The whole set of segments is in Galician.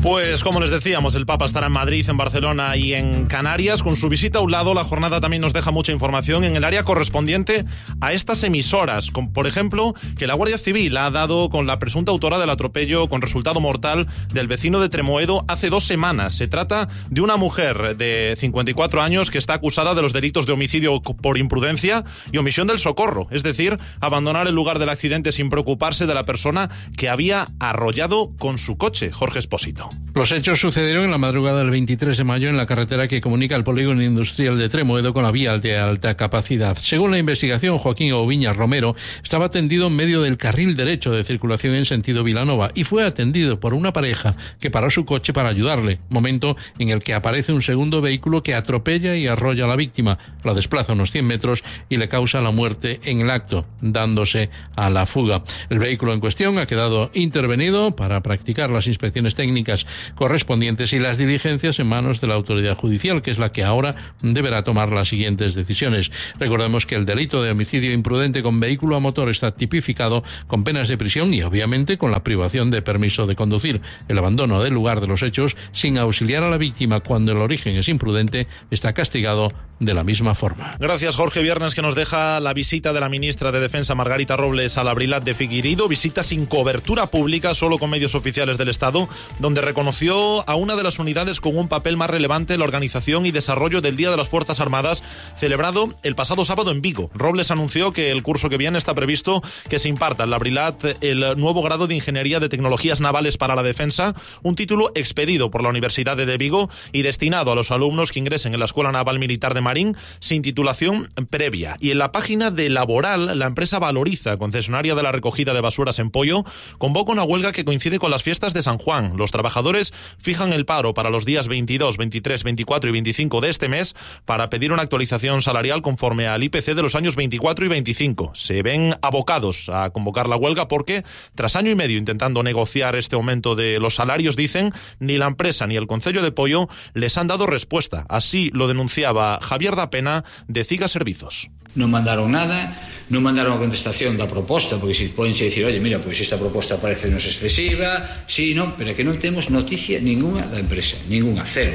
Pues como les decíamos, el Papa estará en Madrid, en Barcelona y en Canarias. Con su visita a un lado, la jornada también nos deja mucha información en el área correspondiente a estas emisoras. Como por ejemplo, que la Guardia Civil ha dado con la presunta autora del atropello con resultado mortal del vecino de Tremoedo hace 2 semanas. Se trata de una mujer de 54 años que está acusada de los delitos de homicidio por imprudencia y omisión del socorro, es decir, abandonar el lugar del accidente sin preocuparse de la persona que había arrollado con su coche. Jorge Espósito. Los hechos sucedieron en la madrugada del 23 de mayo en la carretera que comunica el polígono industrial de Tremoedo con la vía de alta capacidad. Según la investigación, Joaquín Oviñas Romero estaba tendido en medio del carril derecho de circulación en sentido Vilanova y fue atendido por una pareja que paró su coche para ayudarle, momento en el que aparece un segundo vehículo que atropella y arrolla a la víctima, la desplaza unos 100 metros y le causa la muerte en el acto, dándose a la fuga. El vehículo en cuestión ha quedado intervenido para practicar las inspecciones técnicas correspondientes y las diligencias en manos de la autoridad judicial, que es la que ahora deberá tomar las siguientes decisiones. Recordemos que el delito de homicidio imprudente con vehículo a motor está tipificado con penas de prisión y obviamente con la privación de permiso de conducir. El abandono del lugar de los hechos sin auxiliar a la víctima cuando el origen es imprudente está castigado de la misma forma. Gracias, Jorge. Viernes que nos deja la visita de la ministra de Defensa, Margarita Robles, a la Brilat de Figueiredo, visita sin cobertura pública, solo con medios oficiales del Estado, donde reconoció a una de las unidades con un papel más relevante en la organización y desarrollo del Día de las Fuerzas Armadas, celebrado el pasado sábado en Vigo. Robles anunció que el curso que viene está previsto que se imparta en la Brilat el nuevo grado de Ingeniería de Tecnologías Navales para la Defensa, un título expedido por la Universidad de Vigo y destinado a los alumnos que ingresen en la Escuela Naval Militar de Marín sin titulación previa. Y en la página de Laboral, la empresa Valoriza, concesionaria de la recogida de basuras en Poio, convoca una huelga que coincide con las fiestas de San Juan. Los trabajadores fijan el paro para los días 22, 23, 24 y 25 de este mes para pedir una actualización salarial conforme al IPC de los años 24 y 25. Se ven abocados a convocar la huelga porque, tras año y medio intentando negociar este aumento de los salarios, dicen, ni la empresa ni el Concello de Poio les han dado respuesta. Así lo denunciaba Javier da Pena, de CIGA Servizos. Non mandaron nada, non mandaron a contestación da proposta, porque se podense dicir, oye, mira, pois esta proposta parece nos excesiva, sí, non, pero é que non temos noticia ninguna da empresa, ninguna, cero.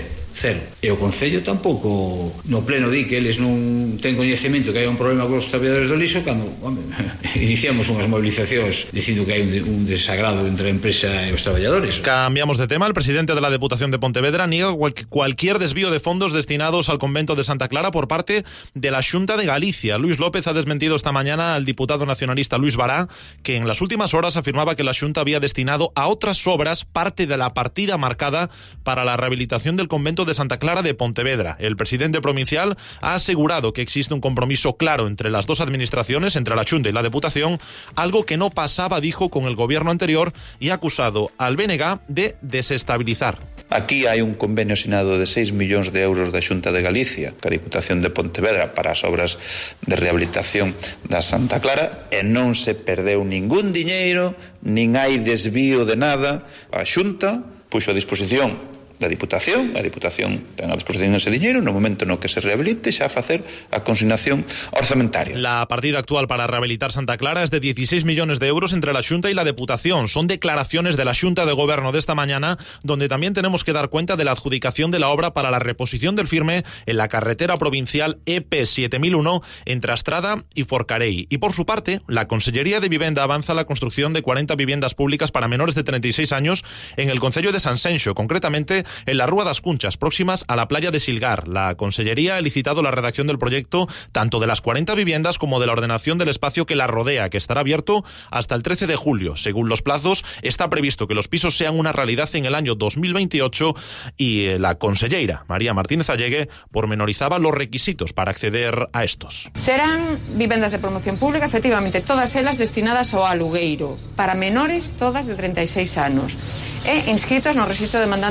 E o Concello tampouco no pleno di que eles non ten coñecemento que hai un problema con os traballadores do lixo cando iniciamos unhas movilizacións dicindo que hai un desagrado entre a empresa e os traballadores. Cambiamos de tema. El presidente de la Deputación de Pontevedra niega cualquier desvío de fondos destinados al convento de Santa Clara por parte de la Xunta de Galicia. Luis López ha desmentido esta mañana al diputado nacionalista Luis Bará, que en las últimas horas afirmaba que la Xunta había destinado a otras obras parte de la partida marcada para la rehabilitación del convento de Santa Clara de Pontevedra. El presidente provincial ha asegurado que existe un compromiso claro entre las dos administraciones, entre la Xunta y la Deputación, algo que no pasaba, dijo, con el gobierno anterior, y ha acusado al BNG de desestabilizar. Aquí hai un convenio asinado de 6 millóns de euros da Xunta de Galicia ca Diputación de Pontevedra para as obras de rehabilitación da Santa Clara e non se perdeu ningún diñeiro, nin hai desvío de nada. A Xunta puxo a disposición da Diputación, a Diputación ten a disposición ese diñeiro no momento no que se rehabilite xa a facer a consignación orzamentaria. La partida actual para rehabilitar Santa Clara es de 16 millones de euros entre la Xunta y la Deputación. Son declaraciones de la Xunta de Gobierno de esta mañana, donde también tenemos que dar cuenta de la adjudicación de la obra para la reposición del firme en la carretera provincial EP 7001 entre Astrada y Forcarei. Y por su parte, la Consellería de Vivenda avanza la construcción de 40 viviendas públicas para menores de 36 años en el concello de Sanxenxo, concretamente en la Rúa das Cunchas, próximas a la playa de Silgar. La Consellería ha licitado la redacción del proyecto tanto de las 40 viviendas como de la ordenación del espacio que la rodea, que estará abierto hasta el 13 de julio. Según los plazos, está previsto que los pisos sean una realidad en el año 2028 y la conselleira, María Martínez Allegue, pormenorizaba los requisitos para acceder a estos. Serán vivendas de promoción pública, efectivamente, todas elas destinadas ao alugueiro, para menores todas de 36 anos, e inscritos no Rexistro de Mandantes do Concello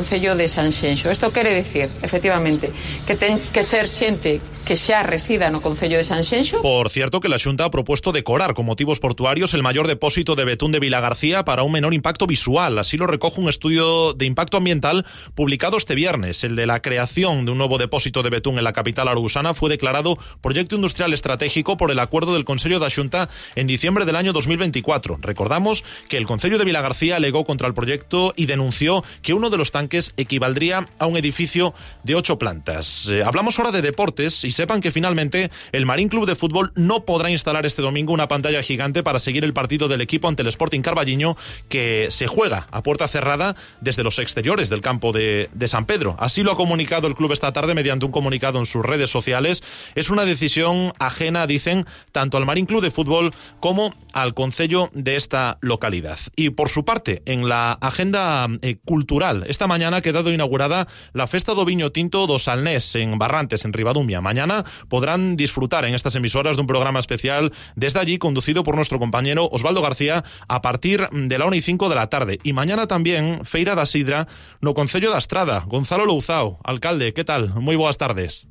Concello de Sanxenxo. Isto quere decir, efectivamente, que ten que ser xente que xa resida no Concello de Sanxenxo. Por cierto, que la Xunta ha propuesto decorar con motivos portuarios el mayor depósito de betún de Vilagarcía para un menor impacto visual. Así lo recoge un estudio de impacto ambiental publicado este viernes. El de la creación de un nuevo depósito de betún en la capital aragusana fue declarado proyecto industrial estratégico por el acuerdo del Consello da Xunta en diciembre del año 2024. Recordamos que el Concello de Vilagarcía alegó contra el proyecto y denunció que uno de los tanques equivaldría a un edificio de 8 plantas. Hablamos ahora de deportes y sepan que finalmente el Marín Club de Fútbol no podrá instalar este domingo una pantalla gigante para seguir el partido del equipo ante el Sporting Carballiño, que se juega a puerta cerrada desde los exteriores del campo de San Pedro. Así lo ha comunicado el club esta tarde mediante un comunicado en sus redes sociales. Es una decisión ajena, dicen, tanto al Marín Club de Fútbol como al concello de esta localidad. Y por su parte, en la agenda cultural, esta mañana ha quedado inaugurada la Festa do Viño Tinto do Salnés en Barrantes, en Ribadumia. Mañana podrán disfrutar en estas emisoras de un programa especial desde allí, conducido por nuestro compañero Osvaldo García, a partir de la 1:05 de la tarde. Y mañana también Feira da Sidra no Concello da Estrada. Gonzalo Louzao, alcalde, ¿qué tal? Moi boas tardes.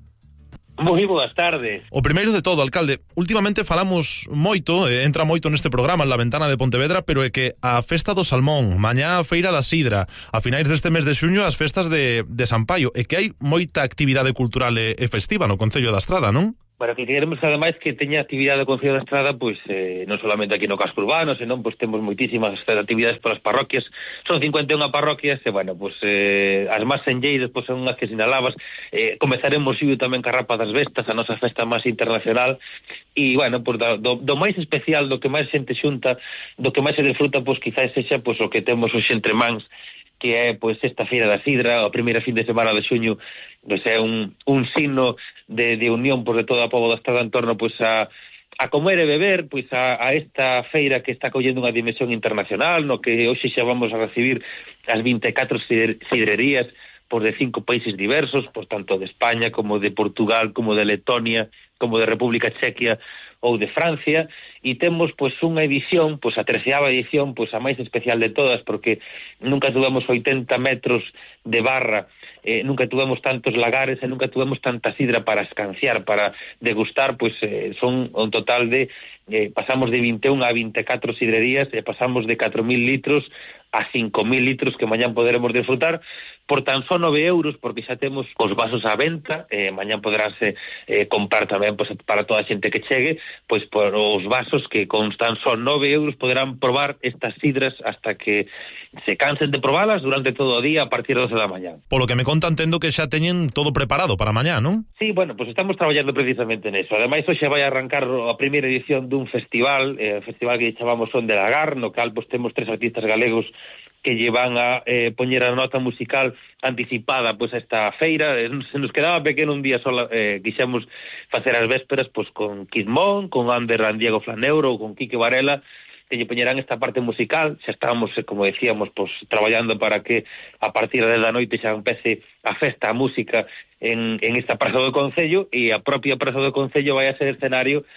Moi boas tardes. O primeiro de todo, alcalde, últimamente falamos moito, entra moito neste programa en La Ventana de Pontevedra, pero é que a Festa do Salmón, mañá a Feira da Sidra, a finais deste mes de xuño as festas de San Paio, e que hai moita actividade cultural e festiva no Concello da Estrada, non? Para que queremos ademais que teña actividade do Concello da Estrada, pois non solamente aquí no casco urbano, senón pois temos moitísimas actividades polas parroquias. Son 51 parroquias e, bueno, pois as máis senlleiras pois son as que sinalabas. Comezaremos tamén ca Rapa das Vestas, a nosa festa máis internacional. E, bueno, pois do máis especial, do que máis xente xunta, do que máis se disfruta, pois quizás sexa pois o que temos hoxe entre mans, que é pois esta Feira da Sidra, a primeira fin de semana de xuño, pois é un signo de unión pois de todo o pobo da Estrada en torno pois a comer e beber, pois a esta feira que está collendo unha dimensión internacional, no que hoxe xa vamos a recibir as 24 sidrerías pois de 5 países diversos, pois tanto de España como de Portugal, como de Letonia, como de República Chequia ou de Francia, e temos pois unha edición, pois a 13ª edición, pois a máis especial de todas, porque nunca tuvemos 80 metros de barra, nunca tuvemos tantos lagares e nunca tuvemos tanta sidra para escanciar, para degustar, pois son un total de pasamos de 21 a 24 sidrerías e pasamos de 4.000 litros a 5.000 litros que mañán poderemos disfrutar por tan só 9 euros, porque xa temos os vasos á venta, mañán poderánse comprar tamén pois, para toda a xente que chegue, pois por os vasos que con tan só 9 euros poderán probar estas sidras hasta que se cansen de probalas durante todo o día a partir das 12 da mañá. Polo que me conta, entendo que xa teñen todo preparado para mañá, non? Sí, bueno, pois estamos traballando precisamente neso. Ademais, hoxe vai arrancar a primeira edición dun festival, festival que chamamos Son de Lagar, no cal pois temos 3 artistas galegos que llevan a poñer a nota musical anticipada pois a esta feira. Se nos quedaba pequeno un día sola, quixemos facer as vésperas pois con Kid Mon, con Ander Diego Flaneuro ou con Quique Varela, que lle poñerán esta parte musical. Xa estábamos, como decíamos, pois traballando para que a partir de da noite xa empece a festa, a música en esta praza do Concello, e a propia praza do Concello vai a ser escenario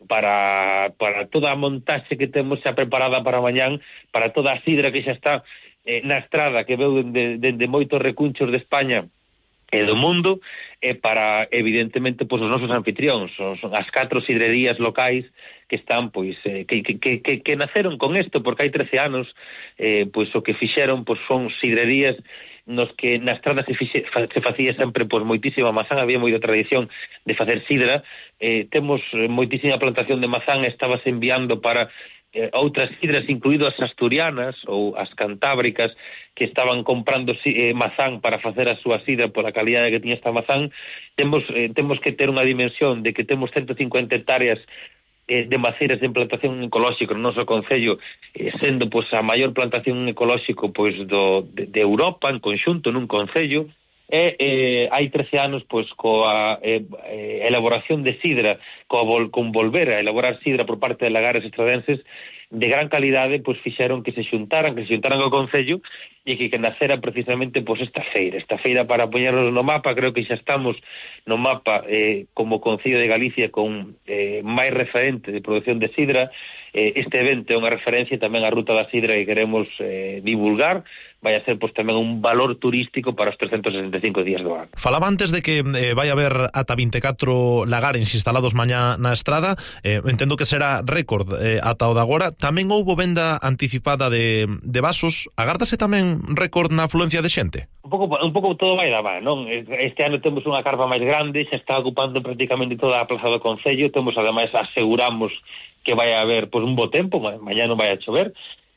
para toda a montaxe que temos xa preparada para mañán, para toda a sidra que xa está na estrada, que veu dende moitos recunchos de España e do mundo, e para, evidentemente, pois os nosos anfitrións, son as 4 sidrerías locais que están, pois, que naceron con isto, porque hai 13 anos, pois o que fixeron, pois son sidrerías nos que na estrada se facía sempre pois moitísima mazán, había moita tradición de facer sidra, temos moitísima plantación de mazán, estabas enviando para outras sidras, incluído as asturianas ou as cantábricas, que estaban comprando mazán para facer a súa sidra por a calidade que tiña esta mazán. Temos que ter unha dimensión de que temos 150 hectáreas de maceiras de plantación ecolóxica no noso concello, sendo pois a maior plantación ecolóxico pois de Europa en conxunto nun concello. Hai 13 anos pois coa elaboración de sidra, con volver a elaborar sidra por parte de lagares estradenses de gran calidade, pois fixeron que se xuntaran ao concello e que nacera precisamente pois esta feira para poñernos no mapa. Creo que xa estamos no mapa como Concello de Galicia con máis referente de produción de sidra. Este evento é unha referencia tamén á Ruta da Sidra que queremos divulgar. Vai a ser pois tamén un valor turístico para os 365 días do ano. Falaba antes de que vai haber ata 24 lagares instalados mañá na estrada. Entendo que será récord ata o de agora. Tamén houbo venda anticipada de vasos. Agárdase tamén récord na afluencia de xente? Un pouco todo vai da man, non? Este ano temos unha carpa máis grande, xa está ocupando prácticamente toda a plaza do Concello. Temos, ademais, aseguramos que vai haber pois un bo tempo, mañá non vai a chover.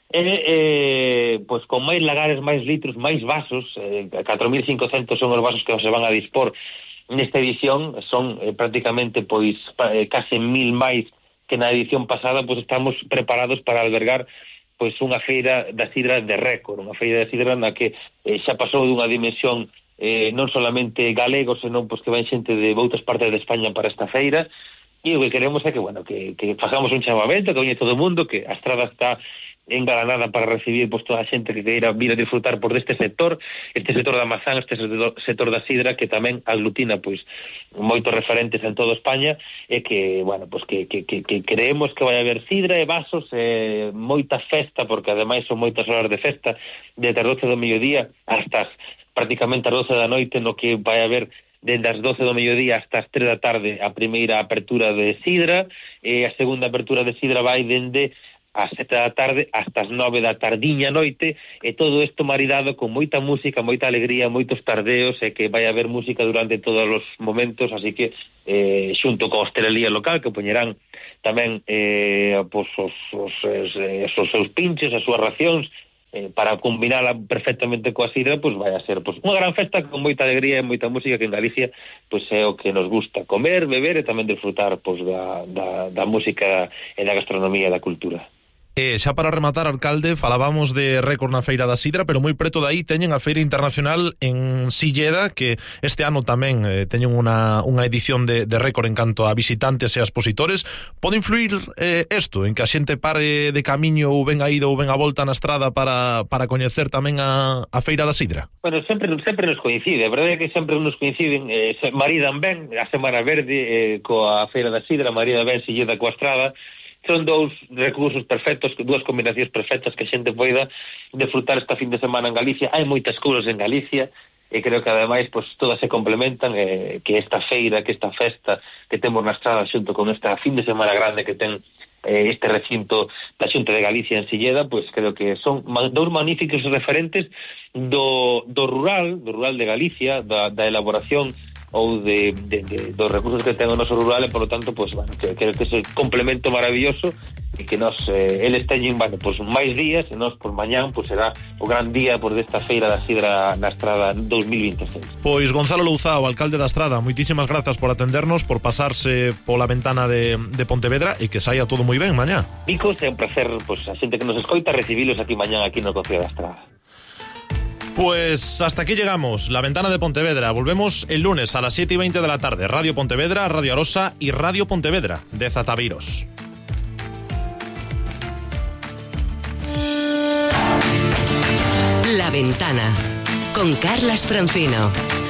Pois con máis lagares, máis litros, máis vasos, 4.500 son os vasos que se van a dispor nesta edición. Son prácticamente pois case 1.000 máis que na edición pasada. Pois estamos preparados para albergar pois unha feira da sidra de récord, unha feira da sidra na que xa pasou dunha dimensión non solamente galego, senón pois que ven xente de outras partes de España para esta feira. E o que queremos é que facamos un chamamento, que veñe todo o mundo, que a estrada está engalanada para recibir pois toda a xente que queira vir a disfrutar por deste sector, da mazán, este sector da sidra, que tamén aglutina pois moitos referentes en toda España, e que, bueno, pois que creemos que vai haber sidra e vasos, moita festa, porque ademais son moitas horas de festa, desde as 12 do mediodía hasta prácticamente as 12 da noite, no que vai haber desde as 12 do mediodía hasta as 3 da tarde a primeira apertura de sidra, e a segunda apertura de sidra vai dende as 7 da tarde hasta as 9 da tardiña noite, e todo isto maridado con moita música, moita alegría, moitos tardeos, e que vai haber música durante todos os momentos. Así que xunto con a hostelería local, que poñerán tamén pois os seus pinchos, as súas racións, para combinala perfectamente coa sidra, pois vai a ser pois unha gran festa con moita alegría e moita música, que en Galicia pois é o que nos gusta: comer, beber e tamén disfrutar pois da música e da gastronomía e da cultura. Xa para rematar, alcalde, falábamos de récord na Feira da Sidra, pero moi preto daí teñen a Feira Internacional en Silleda, que este ano tamén teñen unha edición de récord en canto a visitantes e a expositores. Pode influir isto en que a xente pare de camiño ou ben a ida ou ben a volta na estrada para coñecer tamén a Feira da Sidra? Bueno, sempre nos coincide, a verdade é que sempre nos coinciden, maridan ben a Semana Verde coa Feira da Sidra, maridan ben Silleda coa estrada. Son dous recursos perfectos, dúas combinacións perfectas que a xente poida disfrutar esta fin de semana en Galicia. Hai moitas cousas en Galicia e creo que ademais pois todas se complementan, que esta feira, que esta festa que temos na estrada xunto con esta fin de semana grande que ten este recinto da Xunta de Galicia en Silleda, pois creo que son dous magníficos referentes do rural de Galicia, da elaboración ou dos recursos que ten o noso rural, e polo tanto, pois, bueno, que creo que é un complemento maravilloso, e que nos eles teñen, bueno, pois máis días, e nos por mañán pois será o gran día por desta feira da sidra na Estrada 2026. Pois Gonzalo Louzao, alcalde da Estrada, moitísimas grazas por atendernos, por pasarse pola ventana de Pontevedra, e que saia todo moi ben mañá. Vicos, é un placer, pois a xente que nos escoita recibilos aquí mañán aquí no Concello da Estrada. Pues hasta aquí llegamos, la ventana de Pontevedra. Volvemos el lunes a las 7:20 de la tarde. Radio Pontevedra, Radio Arosa y Radio Pontevedra de Zataviros. La ventana con Carlas Francino.